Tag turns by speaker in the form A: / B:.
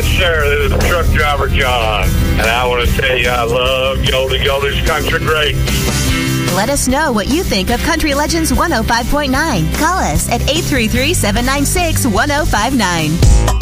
A: Yes, sir. This is truck driver John. And I want to tell you I love Goldie Goldie's Country Great.
B: Let us know what you think of Country Legends 105.9. Call us at 833-796-1059.